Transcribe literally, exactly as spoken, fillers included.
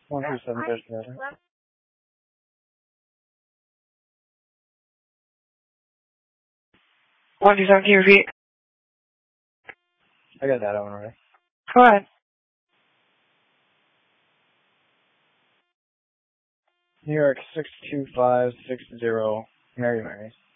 One two seven thirty. One two seven, can you repeat? I got that one already. Go ahead. New York six two five six zero, Mary Mary.